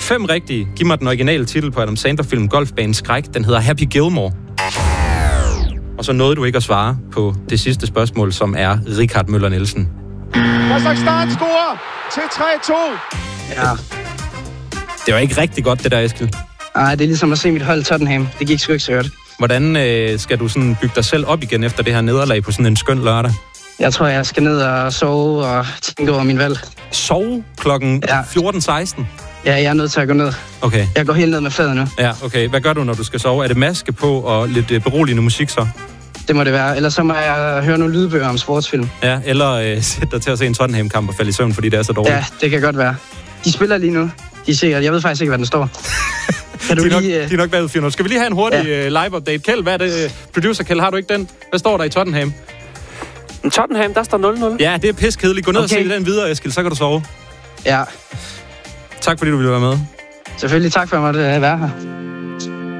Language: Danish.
5 rigtige. Giv mig den originale titel på Adam Sandler-film Golfbanens Skræk. Den hedder Happy Gilmore. Og så nåede du ikke at svare på det sidste spørgsmål, som er Richard Møller Nielsen. Kazakhstan scorer til 3-2. Ja. Det var ikke rigtig godt, det der, Eskil. Ej, det er ligesom at se mit hold Tottenham. Det gik sgu ikke så godt. Hvordan skal du sådan bygge dig selv op igen efter det her nederlag på sådan en skøn lørdag? Jeg tror, jeg skal ned og sove og tænke over min valg. Sove klokken 14.16? Ja, jeg er nødt til at gå ned. Okay. Jeg går helt ned med fladet nu. Ja, okay. Hvad gør du, når du skal sove? Er det maske på og lidt beroligende musik så? Det må det være. Ellers så må jeg høre nogle lydbøger om sportsfilm. Ja, eller sætte dig til at se en Tottenham-kamp og falde i søvn, fordi det er så dårligt. Ja, det kan godt være. De spiller lige nu. De er sikkert. Jeg ved faktisk ikke, hvad den står. Kan du de er nok været 400. Skal vi lige have en hurtig live-update? Kjeld, hvad er det? Producer Kjeld, har du ikke den? Hvad står der i Tottenham? Tottenham, der står 0-0. Ja, det er piskedeligt. Gå ned og se den videre, Eskil, så kan du sove. Ja. Tak fordi du ville være med. Selvfølgelig tak for at jeg måtte være her.